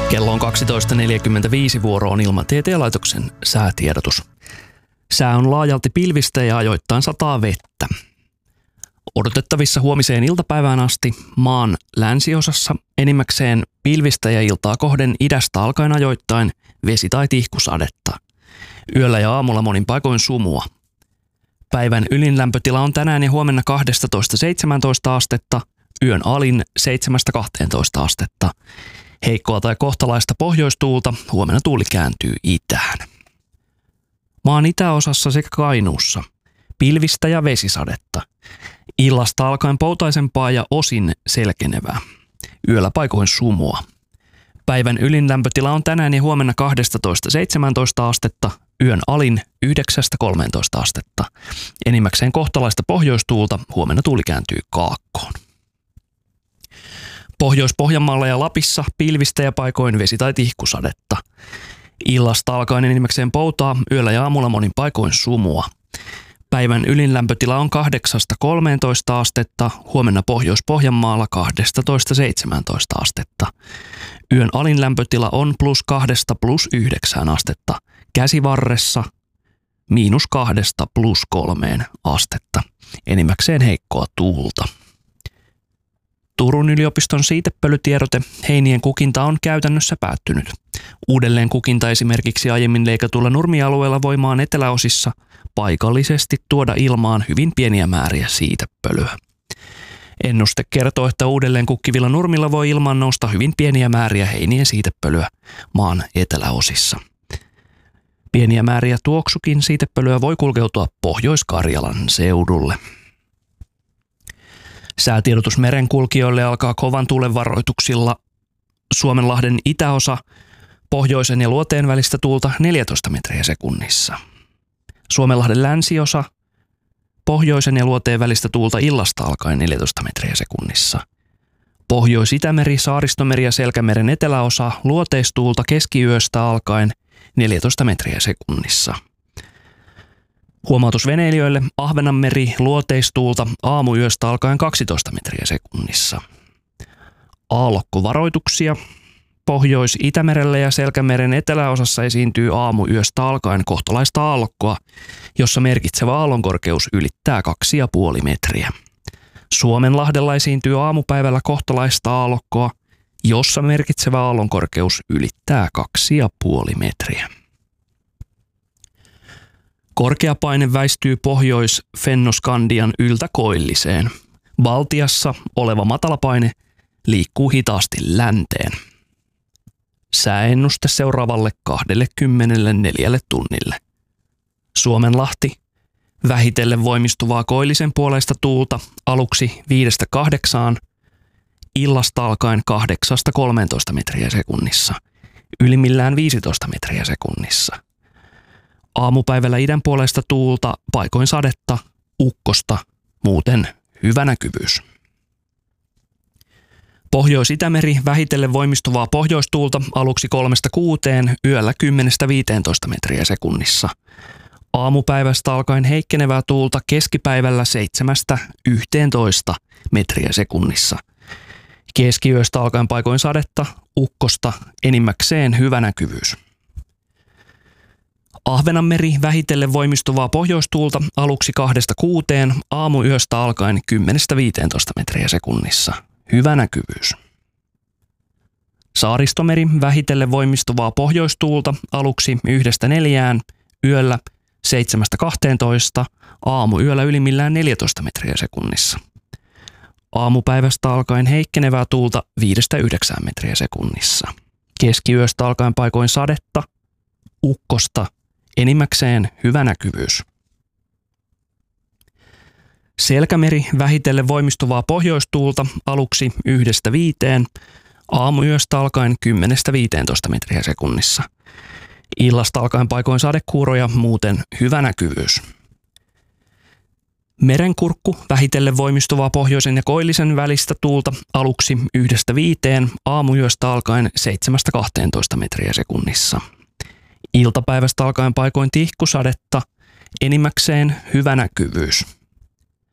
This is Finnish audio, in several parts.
Kello on 12.45, vuoro on Ilmatieteen laitoksen säätiedotus. Sää on laajalti pilvistä ja ajoittain sataa vettä. Odotettavissa huomiseen iltapäivään asti maan länsiosassa enimmäkseen pilvistä ja iltaa kohden idästä alkaen ajoittain vesi- tai tihkusadetta. Yöllä ja aamulla monin paikoin sumua. Päivän ylin lämpötila on tänään ja huomenna 12-17 astetta, yön alin 7-12 astetta. Heikkoa tai kohtalaista pohjoistuulta, huomenna tuuli kääntyy itään. Maan itäosassa sekä Kainuussa pilvistä ja vesisadetta. Illasta alkaen poutaisempaa ja osin selkenevää. Yöllä paikoin sumua. Päivän ylin lämpötila on tänään ja huomenna 12-17 astetta, yön alin 9-13 astetta. Enimmäkseen kohtalaista pohjoistuulta, huomenna tuuli kääntyy kaakkoon. Pohjois-Pohjanmaalla ja Lapissa pilvistä ja paikoin vesi- tai tihkusadetta. Illasta alkaen enimmäkseen poutaa, yöllä ja aamulla monin paikoin sumua. Päivän ylin lämpötila on 8-13 astetta, huomenna Pohjois-Pohjanmaalla 12-17 astetta. Yön alin lämpötila on +2 +9 astetta, Käsivarressa -2 +3 astetta, enimmäkseen heikkoa tuulta. Turun yliopiston siitepölytiedote: heinien kukinta on käytännössä päättynyt. Uudelleen kukinta esimerkiksi aiemmin leikatulla nurmialueella voi maan eteläosissa paikallisesti tuoda ilmaan hyvin pieniä määriä siitepölyä. Ennuste kertoo, että uudelleen kukkivilla nurmilla voi ilmaan nousta hyvin pieniä määriä heinien siitepölyä maan eteläosissa. Pieniä määriä tuoksukin siitepölyä voi kulkeutua Pohjois-Karjalan seudulle. Säätiedotus merenkulkijoille alkaa kovan tuulen varoituksilla. Suomenlahden itäosa, pohjoisen ja luoteen välistä tuulta 14 metriä sekunnissa. Suomenlahden länsiosa, pohjoisen ja luoteen välistä tuulta illasta alkaen 14 metriä sekunnissa. Pohjois-Itämeri, Saaristomeri ja Selkämeren eteläosa, luoteistuulta keskiyöstä alkaen 14 metriä sekunnissa. Huomautus veneilijöille: Ahvenanmeri, luoteistuulta aamuyöstä alkaen 12 metriä sekunnissa. Aallokkovaroituksia: Pohjois-Itämerellä ja Selkämeren eteläosassa esiintyy aamuyöstä alkaen kohtalaista aallokkoa, jossa merkitsevä aallonkorkeus ylittää 2,5 metriä. Suomenlahdella esiintyy aamupäivällä kohtalaista aallokkoa, jossa merkitsevä aallonkorkeus ylittää 2,5 metriä. Korkeapaine väistyy Pohjois-Fennoskandian yltä koilliseen. Baltiassa oleva matalapaine liikkuu hitaasti länteen. Sääennuste seuraavalle 24 tunnille. Suomenlahti: vähitellen voimistuvaa koillisen puoleista tuulta aluksi 5-8, illasta alkaen 8-13 metriä sekunnissa, ylimmillään 15 metriä sekunnissa. Aamupäivällä idän puoleista tuulta, paikoin sadetta, ukkosta, muuten hyvä näkyvyys. Pohjois-Itämeri: vähitellen voimistuvaa pohjoistuulta aluksi 3-6, yöllä 10-15 metriä sekunnissa. Aamupäivästä alkaen heikkenevää tuulta, keskipäivällä 7-11 metriä sekunnissa. Keskiyöstä alkaen paikoin sadetta, ukkosta, enimmäkseen hyvä näkyvyys. Ahvenanmeri: vähitellen voimistuvaa pohjoistuulta aluksi 2-6, aamuyöstä alkaen 10-15 metriä sekunnissa. Hyvä näkyvyys. Saaristomeri: vähitellen voimistuvaa pohjoistuulta aluksi 1-4, yöllä 7-12, aamuyöllä ylimmillään 14 metriä sekunnissa. Aamupäivästä alkaen heikkenevää tuulta 5-9 metriä sekunnissa. Keskiyöstä alkaen paikoin sadetta, ukkosta, enimmäkseen hyvä näkyvyys. Selkämeri: vähitellen voimistuvaa pohjoistuulta aluksi 1-5, aamuyöstä alkaen 10-15 metriä sekunnissa. Illasta alkaen paikoin sadekuuroja, muuten hyvä näkyvyys. Merenkurkku: vähitellen voimistuvaa pohjoisen ja koillisen välistä tuulta aluksi 1-5, aamuyöstä alkaen 7-12 metriä sekunnissa. Iltapäivästä alkaen paikoin tihkusadetta, enimmäkseen hyvä näkyvyys.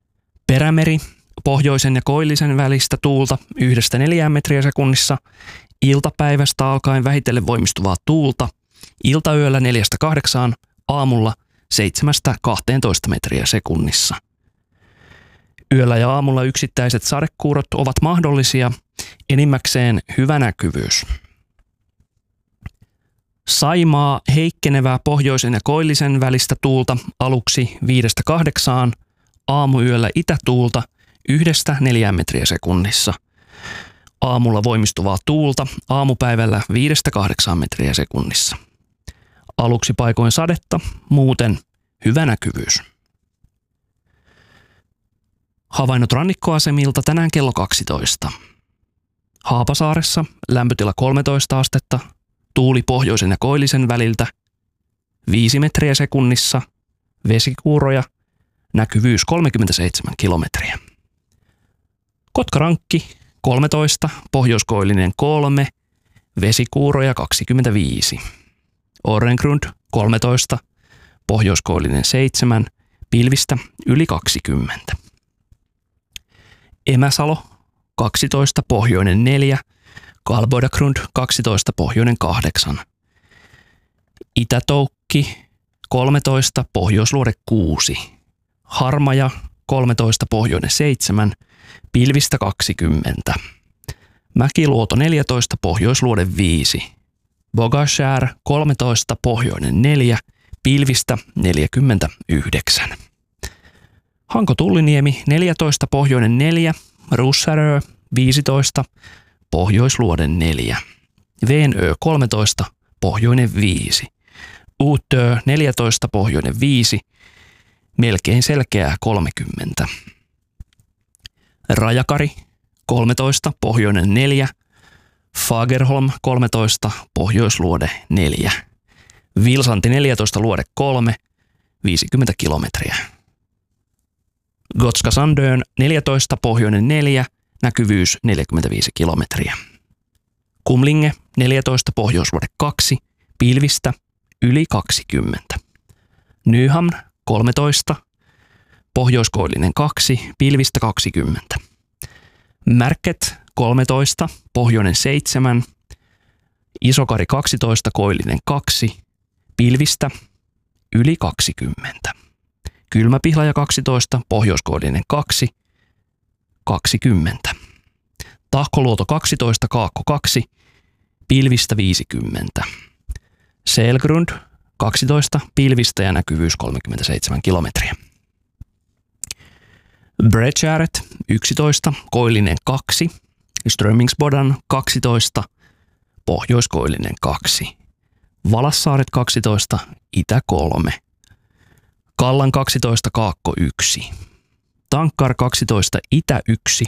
Perämeri: pohjoisen ja koillisen välistä tuulta 1-4 metriä sekunnissa, Iltapäivästä alkaen vähitellen voimistuvaa tuulta, iltayöllä 4-8, aamulla 7-12 metriä sekunnissa. Yöllä ja aamulla yksittäiset sadekuurot ovat mahdollisia, enimmäkseen hyvä näkyvyys. Saimaa heikkenevää pohjoisen ja koillisen välistä tuulta aluksi 5-8, aamuyöllä itätuulta 1-4 metriä sekunnissa. Aamulla voimistuvaa tuulta, aamupäivällä 5-8 metriä sekunnissa. Aluksi paikoin sadetta, muuten hyvä näkyvyys. Havainnot rannikkoasemilta tänään kello 12. Haapasaaressa lämpötila 13 astetta, tuuli pohjoisen ja koillisen väliltä 5 metriä sekunnissa, vesikuuroja, näkyvyys 37 kilometriä. Kotkarankki 13, pohjoiskoillinen 3, vesikuuroja 25. Orrengrund 13, pohjoiskoillinen 7, pilvistä yli 20. Emäsalo 12, pohjoinen 4, Kalbodagrund 12, pohjoinen 8. Itätoukki 13, pohjoisluode 6. Harmaja 13, pohjoinen 7, pilvistä 20. Mäkiluoto 14, pohjoisluode 5. Bogashär 13, pohjoinen 4, pilvistä 49. Hanko-Tulliniemi 14, pohjoinen 4, Russarö 15, pohjoisluode 4. Veenö 13, pohjoinen 5. Uutö 14, pohjoinen 5, melkein selkeää 30. Rajakari 13, pohjoinen 4, Fagerholm 13, pohjoisluode 4. Vilsanti 14, luode 3, 50 kilometriä. Gotska Sandön 14, pohjoinen 4, näkyvyys 45 kilometriä. Kumlinge 14, pohjoisluode 2, pilvistä yli 20. Nyhamn 13, pohjoiskoillinen 2, pilvistä 20. Märket 13, pohjoinen 7, Isokari 12, koillinen 2, pilvistä yli 20. Kylmäpihlaja 12, pohjoiskoillinen 2, 20. Tahkoluoto 12, Kaakko 2, pilvistä 50. Selgrund 12, pilvistä ja näkyvyys 37 kilometriä. Bredgäret 11, koillinen 2, Strömingsbodan 12, pohjoiskoillinen 2. Valassaaret 12, itä 3. Kallan 12, Kaakko 1. Tankkar 12, itä 1,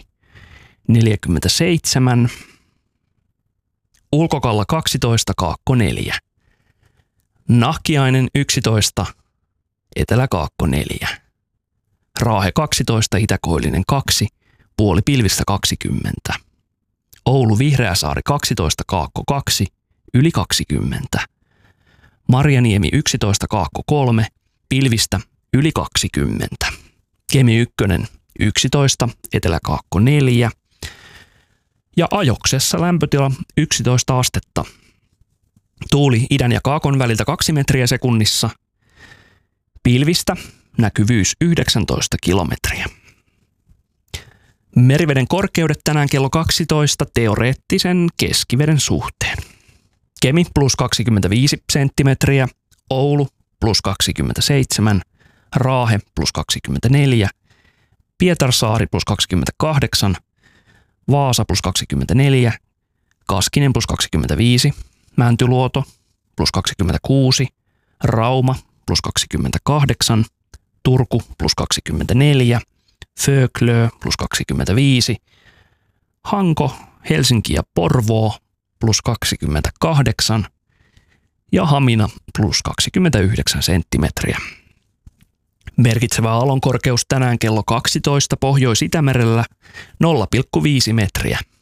47. Ulkokalla 12, Kaakko 4. Nahkiainen 11, Etelä-Kaakko 4. Raahe 12, Itäkoillinen 2, puoli pilvistä 20. Oulu Vihreäsaari 12, Kaakko 2, yli 20. Marjaniemi 11, Kaakko 3, pilvistä yli 20. Kemi 1, 11, Etelä-Kaakko 4. Ja Ajoksessa lämpötila 11 astetta. Tuuli idän ja kaakon väliltä 2 metriä sekunnissa. Pilvistä näkyvyys 19 kilometriä. Meriveden korkeudet tänään kello 12 teoreettisen keskiveden suhteen. Kemi plus 25 senttimetriä, Oulu plus 27, Raahe plus 24, Pietarsaari plus 28, Vaasa plus 24, Kaskinen plus 25, Mäntyluoto plus 26, Rauma plus 28, Turku plus 24, Föglö plus 25, Hanko, Helsinki ja Porvoo plus 28 ja Hamina plus 29 senttimetriä. Merkitsevä aallonkorkeus tänään kello 12 Pohjois-Itämerellä 0,5 metriä.